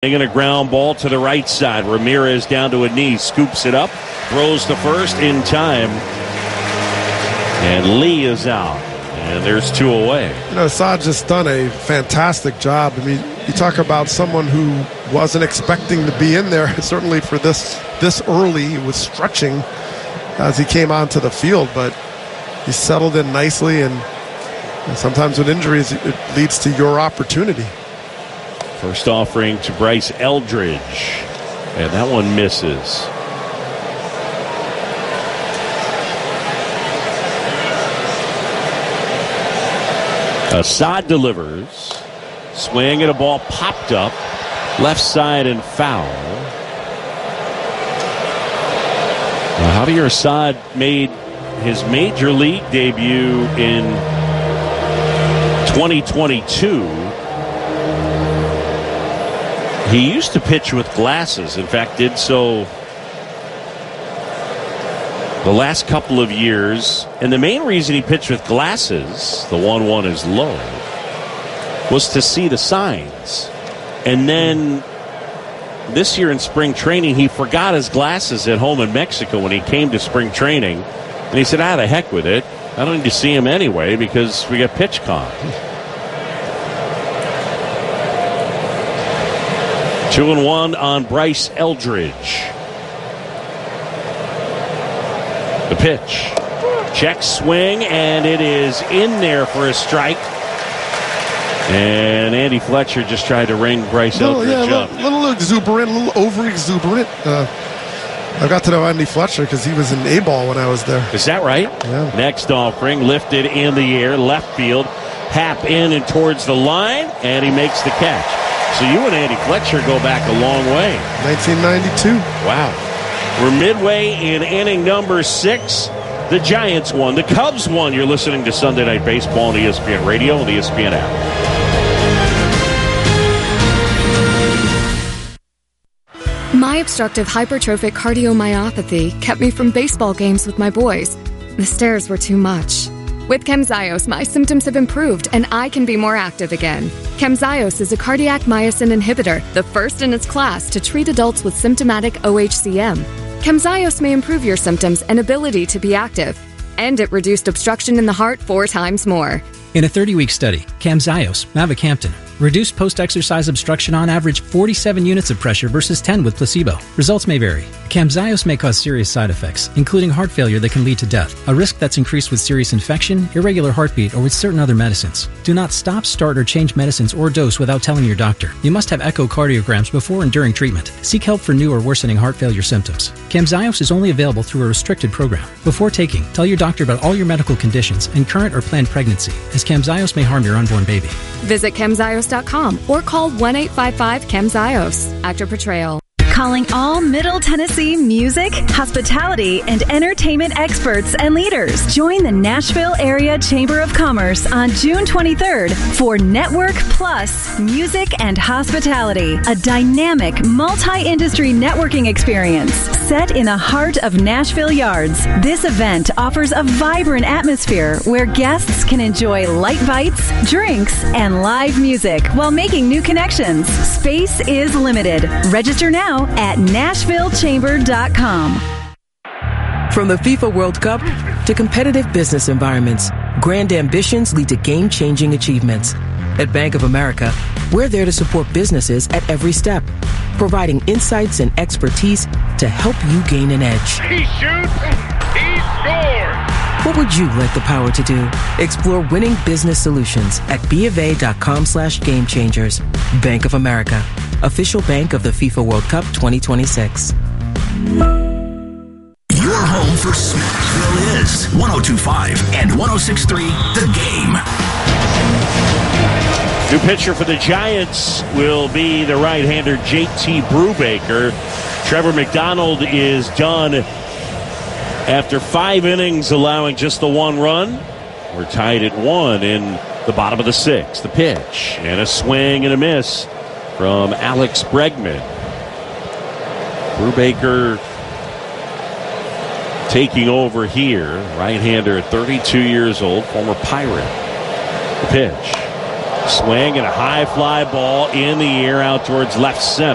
And a ground ball to the right side. Ramirez down to a knee, scoops it up, throws to first in time. And Lee is out. And there's 2 away. Saad just done a fantastic job. I mean, you talk about someone who wasn't expecting to be in there, certainly for this early. He was stretching as he came onto the field, but he settled in nicely, and sometimes with injuries, it leads to your opportunity. First offering to Bryce Eldridge, and that one misses. Assad delivers. Swing and a ball popped up. Left side and foul. Javier Assad made his major league debut in 2022. He used to pitch with glasses. In fact, did so the last couple of years. And the main reason he pitched with glasses, the 1-1 is low, was to see the signs. And then this year in spring training, he forgot his glasses at home in Mexico when he came to spring training. And he said, the heck with it. I don't need to see him anyway because we got pitch con. 2-1 on Bryce Eldridge. The pitch. Check swing, and it is in there for a strike. And Andy Fletcher just tried to ring Bryce Eldridge up. A little exuberant, a little over-exuberant. I got to know Andy Fletcher because he was in A-ball when I was there. Is that right? Yeah. Next offering, lifted in the air, left field. Happ in and towards the line, and he makes the catch. So you and Andy Fletcher go back a long way. 1992. Wow. We're midway in inning number 6. The Giants won. The Cubs won. You're listening to Sunday Night Baseball on ESPN Radio and the ESPN app. My obstructive hypertrophic cardiomyopathy kept me from baseball games with my boys. The stairs were too much. With Camzyos, my symptoms have improved and I can be more active again. Camzyos is a cardiac myosin inhibitor, the first in its class to treat adults with symptomatic OHCM. Camzyos may improve your symptoms and ability to be active. And it reduced obstruction in the heart 4 times more. In a 30-week study, Camzyos, mavacamten, reduced post-exercise obstruction on average 47 units of pressure versus 10 with placebo. Results may vary. Camzyos may cause serious side effects, including heart failure that can lead to death, a risk that's increased with serious infection, irregular heartbeat, or with certain other medicines. Do not stop, start, or change medicines or dose without telling your doctor. You must have echocardiograms before and during treatment. Seek help for new or worsening heart failure symptoms. Camzyos is only available through a restricted program. Before taking, tell your doctor about all your medical conditions and current or planned pregnancy, as Camzyos may harm your unborn baby. Visit Camzyos.com or call 1-855-CAMZYOS. Actor Portrayal. Calling all Middle Tennessee music, hospitality, and entertainment experts and leaders. Join the Nashville Area Chamber of Commerce on June 23rd for Network Plus Music and Hospitality, a dynamic multi-industry networking experience set in the heart of Nashville Yards. This event offers a vibrant atmosphere where guests can enjoy light bites, drinks, and live music while making new connections. Space is limited. Register now at NashvilleChamber.com. From the FIFA World Cup to competitive business environments, grand ambitions lead to game-changing achievements. At Bank of America, we're there to support businesses at every step, providing insights and expertise to help you gain an edge. He shoots, he scores! What would you like the power to do? Explore winning business solutions at BofA.com/gamechangers. Bank of America, official bank of the FIFA World Cup 2026. Your home for Smithville is 102.5 and 106.3 The Game. New pitcher for the Giants will be the right-hander JT Brubaker. Trevor McDonald is done after 5 innings, allowing just the 1 run. We're tied at 1 in the bottom of the 6th. The pitch and a swing and a miss from Alex Bregman. Brubaker taking over here. Right-hander at 32 years old, former Pirate. The pitch. Swing and a high fly ball in the air out towards left center.